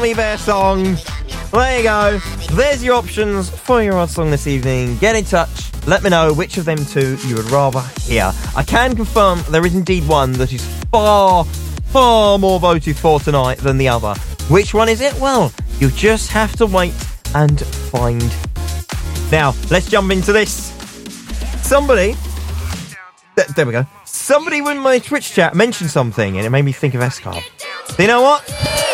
Me Bear song. There you go. There's your options for your odd song this evening. Get in touch. Let me know which of them two you would rather hear. I can confirm there is indeed one that is far more voted for tonight than the other. Which one is it? Well, you just have to wait and find. Now, let's jump into this. Somebody... There we go. Somebody in my Twitch chat mentioned something and it made me think of Escarb. So you know what?